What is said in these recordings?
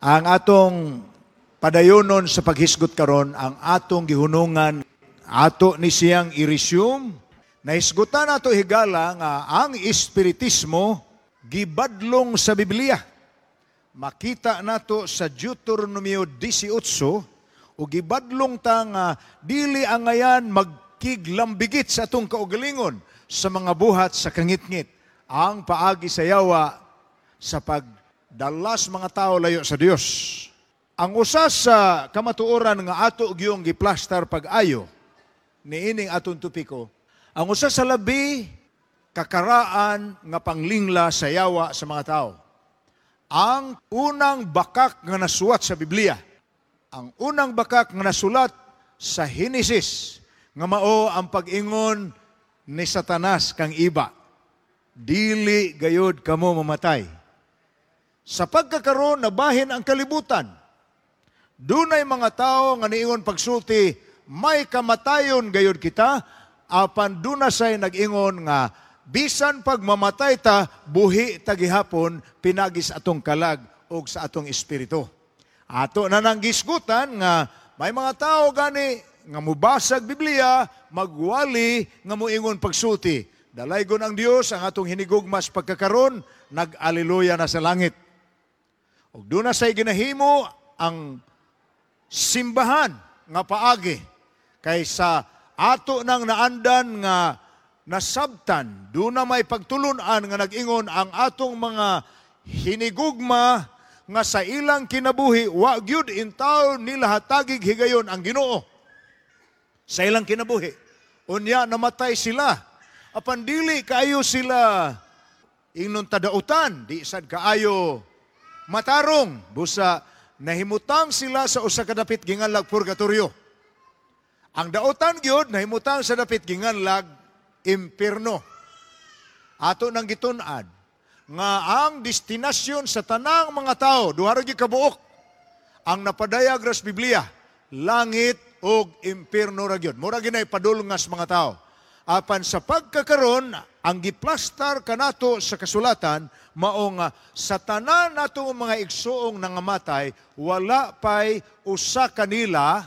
Ang atong padayonon sa paghisgot karon, ang atong gihunungan, ato ni siyang i-resume. Nahisgutan nato higala nga ang espiritismo gibadlong sa Biblia. Makita nato sa Deuteronomio 18 o gibadlong ta nga dili angayan magkiglambigit sa atong kaugalingon sa mga buhat sa kangitngit. Ang paagi sa yawa sa pagdalas mga tao layo sa Dios. Ang usa sa kamatuoran nga ato gyung giplastar pag-ayo niining atong tupiko, ang usa sa labi kakaraan nga panglingla sa yawa sa mga tao. Ang unang bakak nga nasulat sa Biblia, ang unang bakak nga nasulat sa Henesis, nga mao ang pag-ingon ni Satanas kang iba, dili gayud kamo mamatay. Sa pagkakaroon nabahin ang kalibutan, dunay mga tao nga niingon pagsulti, may kamatayon gayud kita, apan dunasay nag-ingon nga bisan pag mamatay ta, buhi ta gihapon pinagis atong kalag og sa atong espiritu. Ato na nang gisgutan nga may mga tao gani nga mubasag Biblia, magwali nga moingon pagsulti. Dalaygon ang Dios ang atong hinigugmas pagkakaron, nag-aleluya na sa langit. Og dunasay ginahimo ang simbahan nga paagi kaysa ato nang naandan nga nasabtan, doon na may pagtulunan nga nag-ingon ang atong mga hinigugma nga sa ilang kinabuhi, wa gyud intaw nila hatagig higayon ang Ginoo. Sa ilang kinabuhi. Unya namatay sila. Apan dili kaayo sila ingnon tadautan, di sad kaayo matarong. Busa nahimutang sila sa usa ka dapit ginganlag purgatorio. Ang dautan gyud nahimutang sa dapit ginganlag impierno. Ato nang gitun-ad nga ang destinasyon sa tanang mga tao duha ra gyud kabuok ang napadayag ras Biblia, langit ug impierno ra gyud. Mura ginay padulngas mga tao. Apan sa pagkakaron ang giplastar kanato sa kasulatan mao nga sa tanan nato mga igsuong nangamatay wala pay usa kanila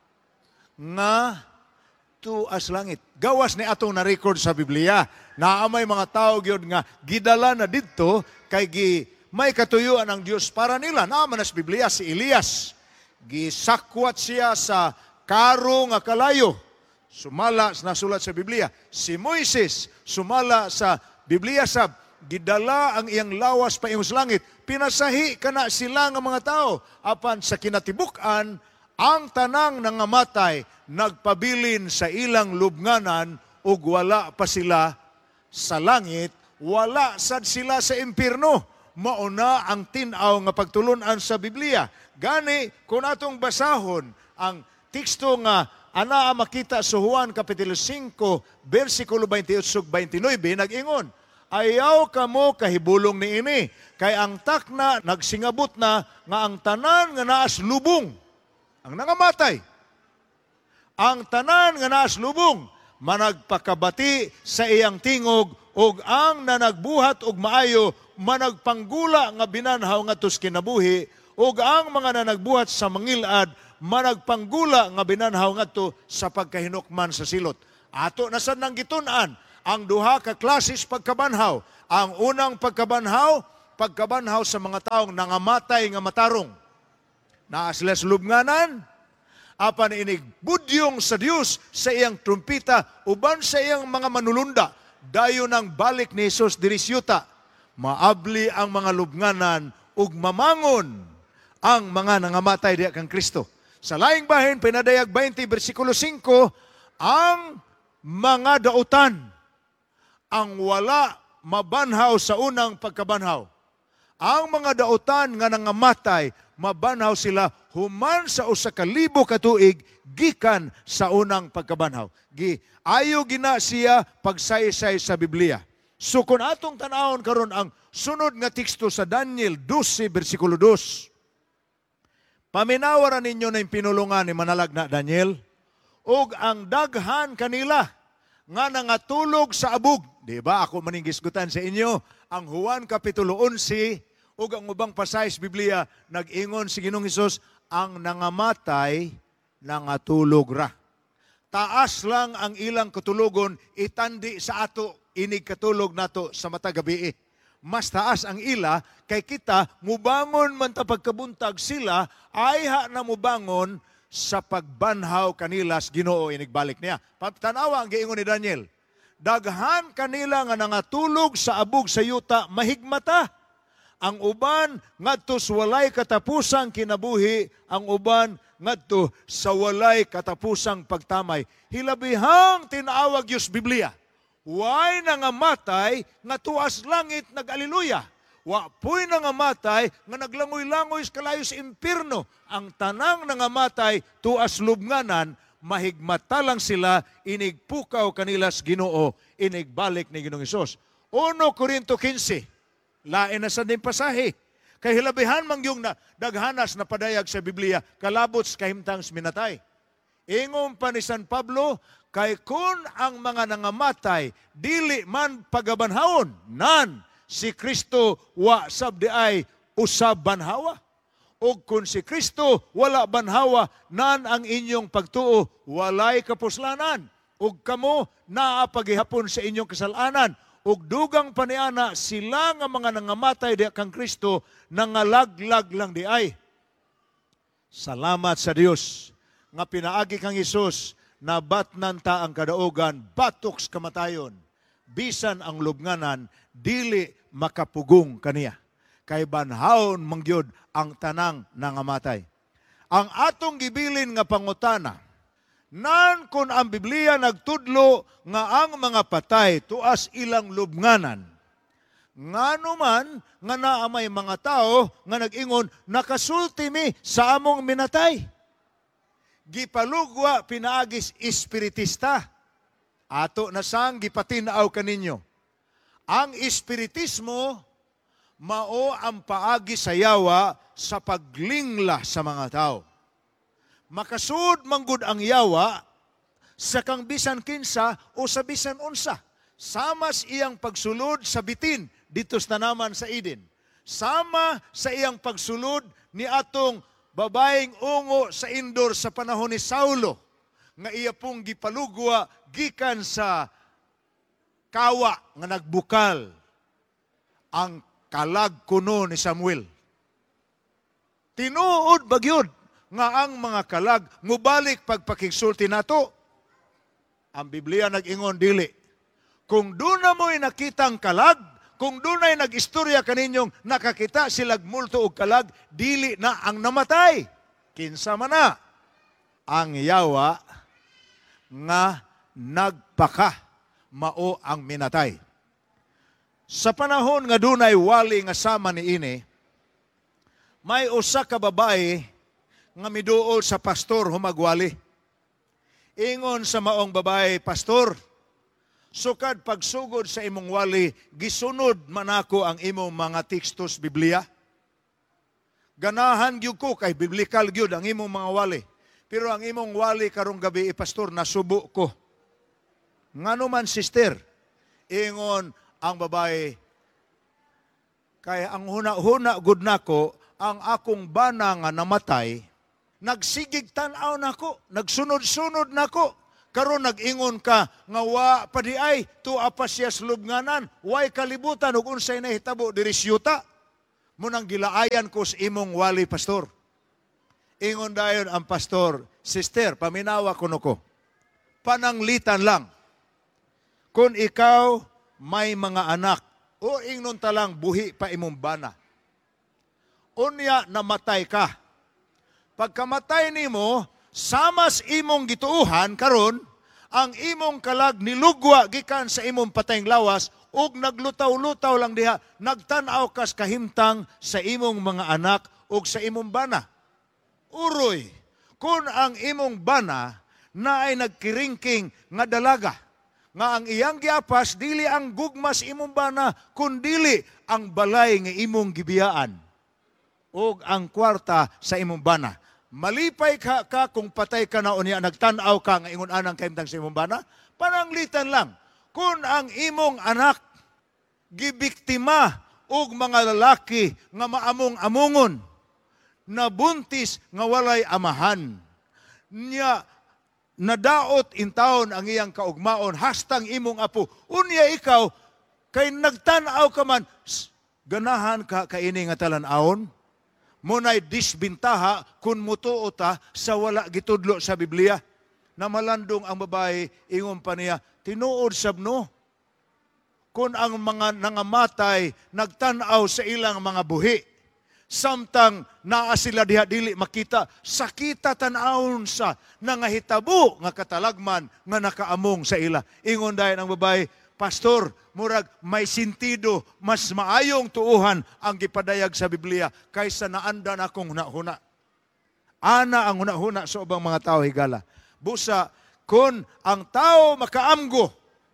nga tuas langit. Gawas ni atong na-record sa Biblia. Naamay mga tao gyud nga gidala na didto kay may katuyuan ang Dios para nila. Naaman sa Biblia si Elias. Gisakwat siya sa karo nga kalayo. Sumala nasulat sa Biblia. Si Moises sumala sa Biblia sab gidala ang iyang lawas pa sa langit. Pinasahi kana sila nga mga tao. Apan sa kinatibuk-an ang tanang nangamatay nagpabilin sa ilang lubnganan ug wala pa sila sa langit, wala sad sila sa impierno. Mauna ang tin-aw nga pagtulunan sa Biblia. Gani kung atong basahon ang teksto nga anaa makita sa Juan kapitulo 5 bersikulo 28-29 nag-ingon, ayaw kamo kahibulong niini kay ang takna nagsingabot na nga ang tanan nga naas lubong ang nangamatay. Ang tanan nga naas lubong, managpakabati sa iyang tingog, ug ang nanagbuhat og maayo, managpanggula nga binanhaw nga tus kinabuhi, ug ang mga nanagbuhat sa mangilad, managpanggula nga binanhaw nga to sa pagkahinukman sa silot. Ato na sad nang gitun-an ang duha ka klases pagkabanhaw. Ang unang pagkabanhaw sa mga taong nangamatay nga matarong. Naas sila sa lubnganan, apan inig budyong sa Dios sa iyang trumpita, uban sa iyang mga manulunda, dayon ang balik ni Jesus diri siyuta, maabli ang mga lubnganan ug mamangon ang mga nangamatay diha kang Kristo. Sa laing bahin, pinadayag 20, versikulo 5, ang mga dautan, ang wala mabanhaw sa unang pagkabanhaw. Ang mga dautan nga nangamatay, mabanhaw sila human sa usa ka libo ka tuig gikan sa unang pagkabanhaw. Ayo gina siya pagsaysay sa Biblia. So kung atong tanawon karon ang sunod nga teksto sa Daniel 12 bersikulo 2. Paminawaran ninyo na yung pinulungan ni manalag na Daniel ug ang daghan kanila nga nangatulog sa abog. Di ba? Ako maningisgutan sa inyo ang Juan kapitulo 11 ug ang ubang pasayos Biblia nag-ingon si Ginoong Hesus, ang nangamatay nangatulog ra. Taas lang ang ilang katulogon, itandi sa ato inig katulog nato sa mata gabi. Mas taas ang ila kay kita mubangon man ta pagkabuntag, sila ayha na mubangon sa pagbanhaw kanila sa Ginoo inigbalik niya. Tanawa ang giingon ni Daniel, daghan kanila nga nangatulog sa abog sa yuta mahigmata. Ang uban ngadto sa walay katapusang kinabuhi, ang uban ngadto sa walay katapusang pagtamay. Hilabihang tinawag Diyos Biblia. Way nangamatay nga tuas langit nag-aliluya. Wa po'y nangamatay nga naglangoy-langoy sa kalayo sa impirno. Ang tanang nangamatay tuas lubnganan, mahigmata lang sila, inigpukaw kanila sa Ginoo, inigbalik ni Ginoong Hesus. 1 Corinto 15. Lain na sa din pasahe. Kay hilabihan mang yung daghanas na padayag sa Biblia, kalabot sa kahimtang minatay. Ingon pa ni San Pablo, kay kun ang mga nangamatay, dili man pagabanhawon, nan si Kristo wa sabdi ay usab banhawa. O kung si Kristo wala banhawa, nan ang inyong pagtuo, walay kapuslanan. O kamo naapagihapon sa inyong kasalanan. Ug dugang paniana sila nga mga nangamatay di kang Kristo nangalaglag lang di ay. Salamat sa Dios nga pinaagi kang Hesus na batnan ta ang kadaugan batoks kamatayon. Bisan ang lubnganan dili makapugong kaniya. Kay banhaon mangyod ang tanang nangamatay. Ang atong gibilin nga pangutana, nan kun ang Biblia nagtudlo nga ang mga patay tuas ilang lubnganan, ngano man nga naamay mga tao nga nag-ingon, nakasulti mi sa among minatay. Gipalugwa pinaagis espiritista. Ato na sang gipatinaw kaninyo. Ang espiritismo mao ang paagi sa yawa sa paglingla sa mga tao. Makasud manggod ang yawa sa kang bisan kinsa o sa bisan unsa. Samas iyang pagsulod sa bitin dito sa tanaman sa Eden. Sama sa iyang pagsulod ni atong babaeng ungo sa Indor sa panahon ni Saulo, nga iya pong gipalugwa gikan sa kawa nga nagbukal ang kalag kuno ni Samuel. Tinuod bagyod nga ang mga kalag mubalik pagpakigsulti nato. Ang Biblia nag-ingon dili. Kung doon mo'y nakitang kalag, kung doon ay nag-istorya kaninyong nakakita silag multo og kalag, dili na ang namatay. Kinsa man na ang yawa nga nagpaka mao ang minatay. Sa panahon nga dunay wali nga sama ni ini, may usa ka babae nga miduol sa pastor humagwali. Ingon sa maong babae, pastor, sukad pagsugod sa imong wali, gisunod man ako ang imong mga tekstos Biblia. Ganahan gyud ko kay biblikal gyud ang imong mga wali. Pero ang imong wali karong gabi, pastor, nasubo ko. Ngano man sister, ingon ang babae, kay ang huna-huna gud nako ang akong bana nga namatay, nagsigig tan-aw nako, nagsunod-sunod nako. Karon nag-ingon ka nga wa pa di ay tuwa pa siya sa lubnganan, way kalibutan ug unsay nahitabo diri sa yuta. Munang gilaayan ko sa imong wali, pastor. Ingon dayon ang pastor, sister, paminawa ko nuko. Pananglitan lang. Kung ikaw may mga anak, o ingnon talang buhi pa imong bana, unya namatay ka. Pagkamatay nimo, samas imong gituuhan karon, ang imong kalag nilugwa gikan sa imong patayng lawas ug naglutaw-lutaw lang diha, nagtan-aw kas kahimtang sa imong mga anak ug sa imong bana. Uroy, kung ang imong bana na ay nagkiringking nga dalaga, nga ang iyang giapas dili ang gugmas imong bana, kundili ang balay nga imong gibiyaan ug ang kwarta sa imong bana. Malipay ka kung patay ka na unya, nagtan-aw ka nga ingon anang kahimtang sa imong bana, pananglitan lang. Kung ang imong anak gibiktima ug mga lalaki nga maamong-amongon, na buntis nga walay amahan. Nya nadaot in taon ang iyang kaugmaon, hastang imong apo. Unya ikaw, kay nagtanaw ka man, ganahan ka kaini nga talan-aon? Muna'y disbintaha kung mutuo ta sa wala gitudlo sa Biblia. Na malandong ang babae, ingon pa niya, tinuod sabno. Kung ang mga nangamatay, nagtanaw sa ilang mga buhi, samtang naa sila diha dili makita, sakita tanawon sa nangahitabo nga katalagman nga nakaamong sa ila. Ingon dayon ang babae, Pastor, murag may sentido, mas maayong tuuhan ang gipadayag sa Biblia kaysa naandan akong hunahuna. Ana ang hunahuna sa ubang mga tao higala. Busa, kung ang tao makaamgo,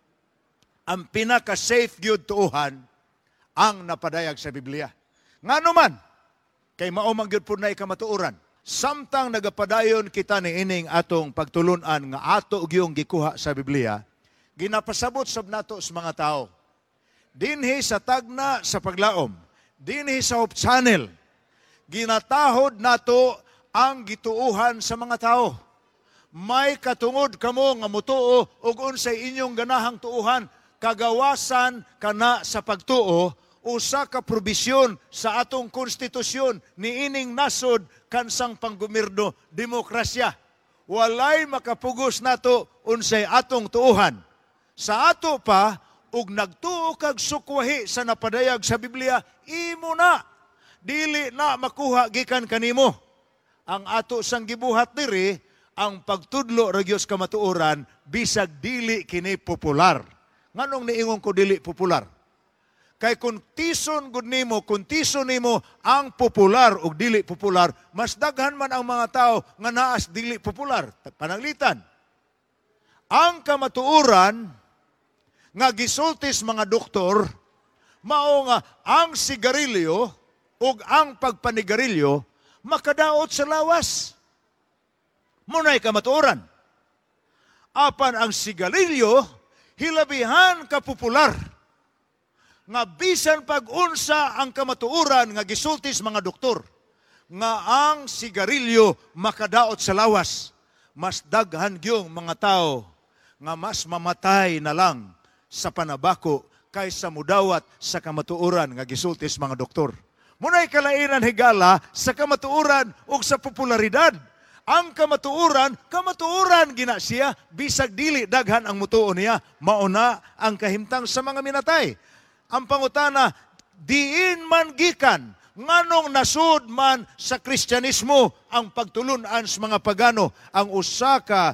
ang pinaka-safe gyud tuuhan ang napadayag sa Biblia. Ngano man, kay maumang gyud pud na ikamatuoran. Samtang nagapadayon kita ni ining atong pagtulunan nga ato gyung gikuha sa Biblia, ginapasabot sab nato sa mga tao. Dinhi sa tagna sa paglaom, dinhi sa Hope Channel, ginatahod nato ang gituuhan sa mga tao. May katungod kamo nga mutuo ug unsay inyong ganahang tuuhan, kagawasan kana sa pagtuo, usa ka probisyon sa atong konstitusyon ni ining nasod kansang panggobyerno demokrasya. Walay makapugos nato unsay atong tuuhan. Sa ato pa, ug nagtuo kag sukwahi sa napadayag sa Biblia, imo na. Dili na makuha gikan kanimo. Ang ato sang gibuhat diri, ang pagtudlo ra Dios kamatuoran, bisag dili kini popular. Nganong niingon ko dili popular? Kay kung tison gud nimo, kung tison nimo ang popular ug dili popular, mas daghan man ang mga tao nga naas dili popular. Pananglitan. Ang kamatuoran nga gisultis mga doktor, mao nga ang sigarilyo ug ang pagpanigarilyo makadaot sa lawas. Munay kamatuoran. Apan ang sigarilyo hilabihan ka popular. Nga bisan pag-unsa ang kamatuoran nga gisultis mga doktor, nga ang sigarilyo makadaot sa lawas. Mas daghan gyung mga tao nga mas mamatay na lang sa panabako kaysa mudawat sa kamatuoran nga gisultis mga doktor. Munay kalainan higala sa kamatuoran ug sa popularidad. Ang kamatuoran gina siya, bisag dili daghan ang mutuo niya, mauna ang kahimtang sa mga minatay. Ang pangutana, diin man gikan, nganong nasud man sa Kristyanismo ang pagtulunan sa mga pagano. Ang usa ka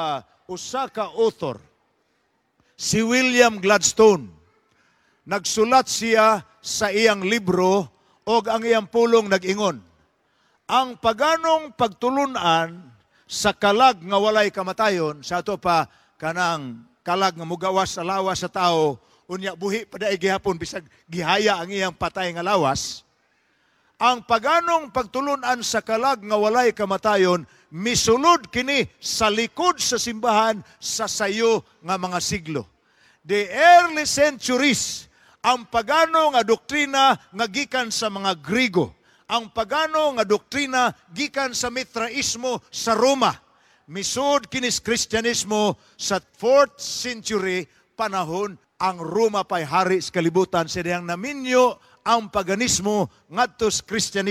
author, si William Gladstone, nagsulat siya sa iyang libro o ang iyang pulong nag-ingon, ang paganong pagtulunan sa kalag nga walay kamatayon, sa ato pa kanang kalag nga mugawas sa lawas sa tao, unya buhi pa daig gihapon bisag gihaya ang iyang patay nga lawas. Ang paganong pagtulunan sa kalag nga walay kamatayon, misulod kini sa likod sa simbahan sa sayo nga mga siglo. The early centuries, ang pagano nga doktrina nga gikan sa mga Grigo, ang pagano nga doktrina gikan sa Mitraismo sa Roma. Misud kinis Kristyanismo sa 4th century panahon, ang Roma pa'y hari sa kalibutan, sa diyang naminyo ang paganismo ngadto sa Kristyanismo.